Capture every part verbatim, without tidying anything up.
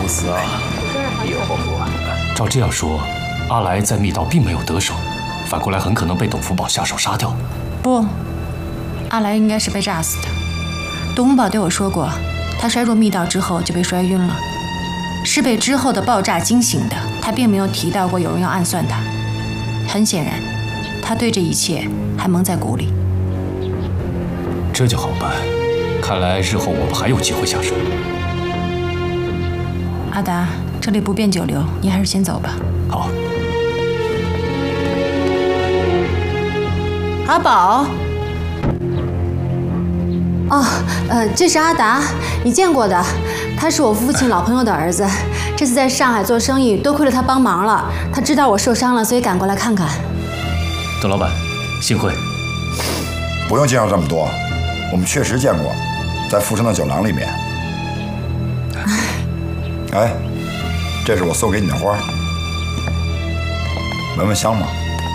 公司啊，以后照这样说，阿来在密道并没有得手，反过来很可能被董福宝下手杀掉。 不，阿来应该是被炸死的。董福宝对我说过，他摔入密道之后就被摔晕了，是被之后的爆炸惊醒的。他并没有提到过有人要暗算他。很显然，他对这一切还蒙在鼓里。 这就好办，看来日后我们还有机会下手。 阿达，这里不便久留，你还是先走吧。 好。 阿宝。哦，呃，这是阿达，你见过的，他是我父亲老朋友的儿子，这次在上海做生意，多亏了他帮忙了。他知道我受伤了，所以赶过来看看。 董老板，幸会。 不用介绍这么多，我们确实见过，在富生的酒廊里面。哎，这是我送给你的花，闻闻香吗？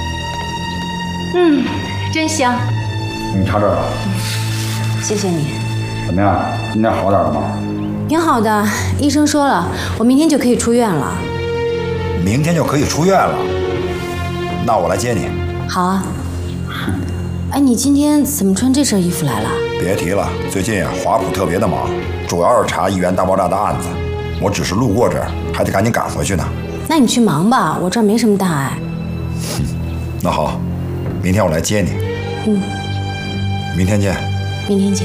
嗯，真香。 你插这儿了。 谢谢你。 怎么样？今天好点了吗？ 挺好的，医生说了，我明天就可以出院了。 明天就可以出院了？那我来接你。 好啊。哎，你今天怎么穿这身衣服来了？ 别提了，最近啊，华普特别的忙，主要是查亿元大爆炸的案子。我只是路过这儿，还得赶紧赶回去呢。 那你去忙吧，我这儿没什么大碍。 那好，明天我来接你。 嗯。 明天见。 明天见。